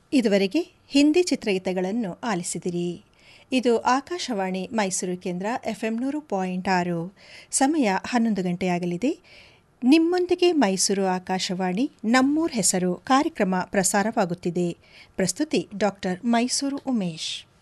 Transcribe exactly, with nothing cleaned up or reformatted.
ಇದುವರೆಗೆ ಹಿಂದಿ ಚಿತ್ರಗೀತೆಗಳನ್ನು ಆಲಿಸಿದಿರಿ. ಇದು ಆಕಾಶವಾಣಿ ಮೈಸೂರು ಕೇಂದ್ರ ಎಫ್ಎಂ ನೂರು ಪಾಯಿಂಟ್ ಆರು. ಸಮಯ ಹನ್ನೊಂದು ಗಂಟೆಯಾಗಲಿದೆ. ನಿಮ್ಮೊಂದಿಗೆ ಮೈಸೂರು ಆಕಾಶವಾಣಿ ನಮ್ಮೂರ್ ಹೆಸರು ಕಾರ್ಯಕ್ರಮ ಪ್ರಸಾರವಾಗುತ್ತಿದೆ. ಪ್ರಸ್ತುತಿ ಡಾಕ್ಟರ್ ಮೈಸೂರು ಉಮೇಶ್.